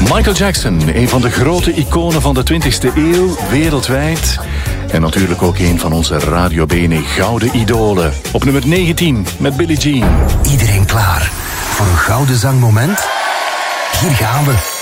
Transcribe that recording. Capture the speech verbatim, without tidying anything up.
Michael Jackson, een van de grote iconen van de twintigste eeuw, wereldwijd. En natuurlijk ook een van onze Radio Bene gouden idolen. Op nummer negentien met Billie Jean. Iedereen klaar voor een gouden zangmoment? Hier gaan we.